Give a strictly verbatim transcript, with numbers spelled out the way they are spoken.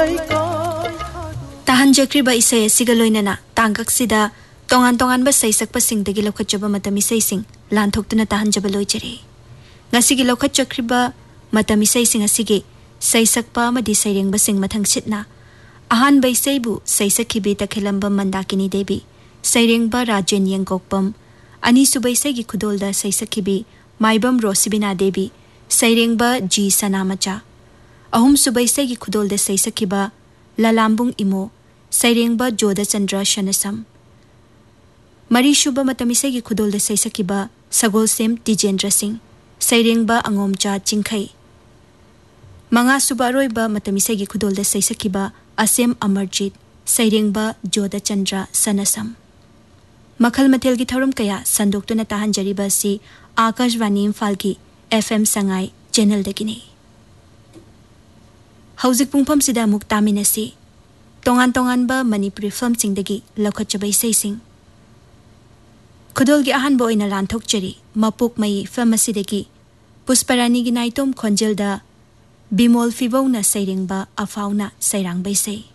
ताहनजख्रिबा इसै असिगा लोइनना तांगकसिदा तोंगान तोंगानबा सैसकपसिंगदगी लौखतजबा मतम इसैसिंग लानथोक्तुना ताहनजबा लोइजरे ngasiगी लौखतजख्रिबा मतम इसैसिंग असिगे सैसकपा अमदि सैरेंगबसिंग मथंगसितना अहानबा इसैबु सैसखिबे तखेलंबा मंदाकिनी देवी सैरेंगबा राजेन यंगोकपम अनिसुबा इसैगी खुदोलदा सैसखिबे माइबम रोसिबिना देवी सैरेंगबा जी सनामचा अहुम सुबा इसैगी खुदोलदा सैसखिबा ललाम्बुंग इमो सैरेंगबा जोदा चंद्र शनसम मरीशुबा मतमिसेगी खुदोलदा सैसखिबा सगोलसेम तिजेंद्र सिंह सैरेंगबा अंगोमचा चिंखै मंगा सुबा रोइबा मतमिसेगी खुदोलदा सैसखिबा असेम अमरजीत सैरेंगबा जोदा चंद्र सनसम मखल मथेल की थौरम कया संदोक्तुना ताहनजरिबा सि आकाशवाणी इम्फाल की एफएम संगाई चैनल दगिनी हौजिक पुंगफम सिदा मुक तामिनसी तोंगान तोंगानबा मणिपुरी फिल्म सिंगदगी लौखतजबा इसैसिंग खुदोलगी अहानबा ओइना लानथोकचरी मपुक मई फिल्म असिदगी पुष्परानीगी नाइतोम खोंजेलदा बिमोल फिबौना सैरेंगबा अफाउना सैरांगबा इसै